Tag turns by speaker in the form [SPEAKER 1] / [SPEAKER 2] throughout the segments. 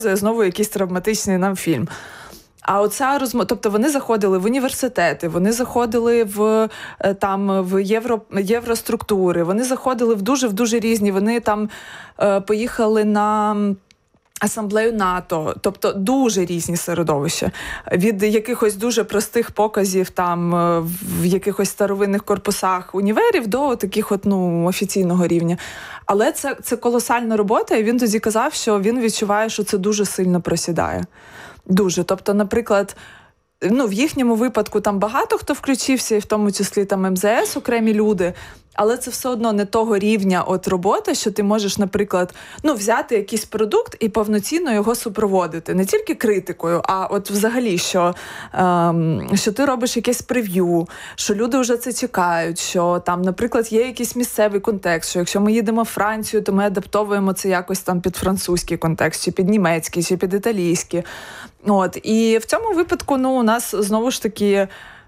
[SPEAKER 1] знову якийсь травматичний нам фільм. А оця розмова, тобто вони заходили в університети, вони заходили в євроструктури, вони заходили в дуже різні, вони там поїхали на асамблею НАТО, тобто дуже різні середовища. Від якихось дуже простих показів там в якихось старовинних корпусах універів до таких офіційного рівня. Але це колосальна робота, і він тоді казав, що він відчуває, що це дуже сильно просідає. Дуже. Тобто, наприклад, в їхньому випадку там багато хто включився, і в тому числі там МЗС, окремі люди, але це все одно не того рівня роботи, що ти можеш, наприклад, взяти якийсь продукт і повноцінно його супроводити. Не тільки критикою, а взагалі, що ти робиш якесь прев'ю, що люди вже це чекають, що там, наприклад, є якийсь місцевий контекст, що якщо ми їдемо в Францію, то ми адаптовуємо це якось там під французький контекст, чи під німецький, чи під італійський. І в цьому випадку, у нас знову ж таки...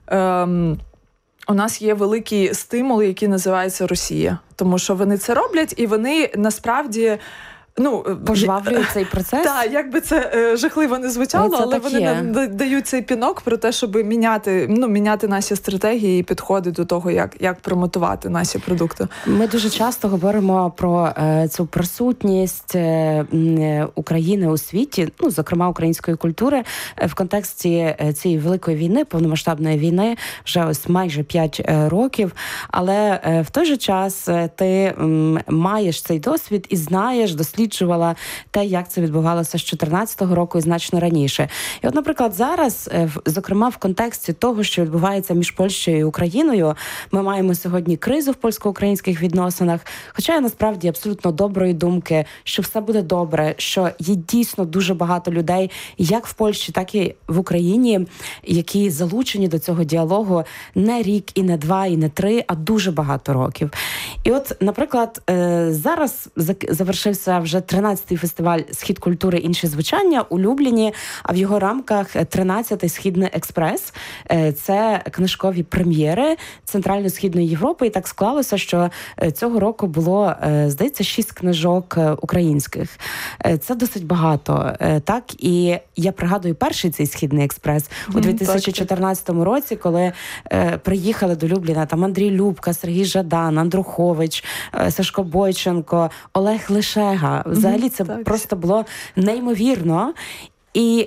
[SPEAKER 1] У нас є великий стимул, який називається Росія. Тому що вони це роблять, і вони насправді...
[SPEAKER 2] пожвавлюють цей процес?
[SPEAKER 1] Так, якби це жахливо не звучало, але вони нам дають цей пінок про те, щоб міняти наші стратегії і підходи до того, як промотувати наші продукти.
[SPEAKER 2] Ми дуже часто говоримо про цю присутність України у світі, зокрема української культури, в контексті цієї великої війни, повномасштабної війни, вже ось майже 5 років. Але в той же час ти маєш цей досвід і знаєш, досліджувала те, як це відбувалося з 2014 року і значно раніше. І наприклад, зараз, зокрема в контексті того, що відбувається між Польщею і Україною, ми маємо сьогодні кризу в польсько-українських відносинах, хоча я насправді абсолютно доброї думки, що все буде добре, що є дійсно дуже багато людей, як в Польщі, так і в Україні, які залучені до цього діалогу не рік, і не 2, і не 3, а дуже багато років. І наприклад, зараз завершився вже 13-й фестиваль «Схід культури. Інші звучання» у Любліні, а в його рамках 13-й «Східний експрес». Це книжкові прем'єри Центрально-Східної Європи. І так склалося, що цього року було, здається, 6 книжок українських. Це досить багато. Так? І я пригадую перший цей «Східний експрес» у 2014 році, коли приїхали до Любліна там Андрій Любка, Сергій Жадан, Андрухович, Сашко Бойченко, Олег Лишега. Взагалі це просто було неймовірно. І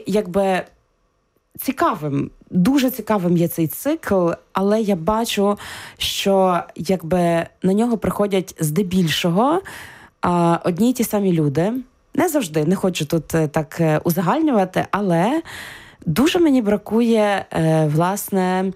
[SPEAKER 2] дуже цікавим є цей цикл, але я бачу, що на нього приходять здебільшого одні й ті самі люди. Не завжди, не хочу тут так узагальнювати, але дуже мені бракує, власне,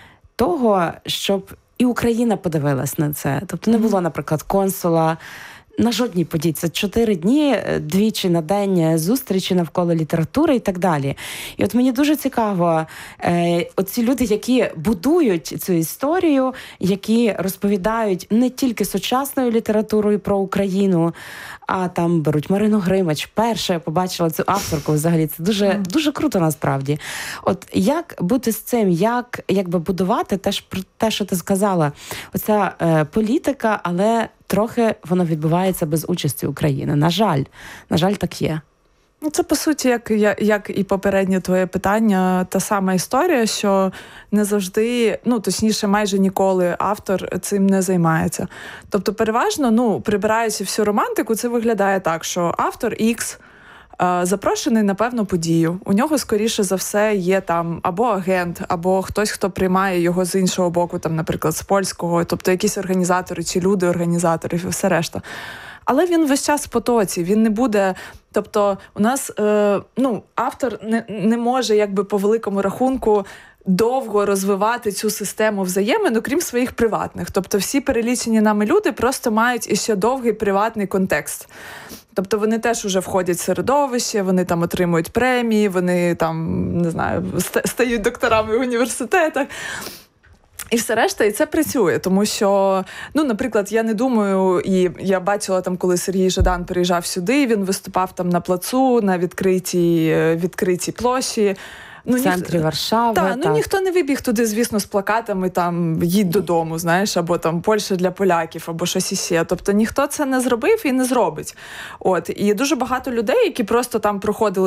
[SPEAKER 2] того, щоб і Україна подивилась на це. Тобто не було, наприклад, консула на жодній події. Це 4 дні, двічі на день зустрічі навколо літератури і так далі. І мені дуже цікаво, оці люди, які будують цю історію, які розповідають не тільки сучасною літературою про Україну, а там беруть Марину Гримач. Перше я побачила цю авторку взагалі. Це дуже круто насправді. Як бути з цим? Як будувати те, що ти сказала? Оця політика, але трохи воно відбувається без участі України. На жаль, так є.
[SPEAKER 1] Це, по суті, як і попереднє твоє питання, та сама історія, що не завжди, точніше, майже ніколи автор цим не займається. Тобто, переважно, прибираючи всю романтику, це виглядає так, що автор X запрошений на певну подію. У нього, скоріше за все, є там або агент, або хтось, хто приймає його з іншого боку, там, наприклад, з польського, тобто якісь організатори чи люди-організатори і все решта. Але він весь час в потоці, він не буде... Тобто у нас, автор не може, по великому рахунку, довго розвивати цю систему взаємин, окрім своїх приватних. Тобто всі перелічені нами люди просто мають іще довгий приватний контекст. Тобто вони теж уже входять в середовище, вони там отримують премії, вони там, не знаю, стають докторами в університетах. І все решта, і це працює, тому що, наприклад, я не думаю, і я бачила там, коли Сергій Жадан приїжджав сюди, він виступав там на плацу, на відкритій площі.
[SPEAKER 2] в центрі Варшави.
[SPEAKER 1] Так, ніхто не вибіг туди, звісно, з плакатами там «Їдь додому», знаєш, або там «Польща для поляків», або щось іще. Тобто ніхто це не зробив і не зробить. І дуже багато людей, які просто там проходили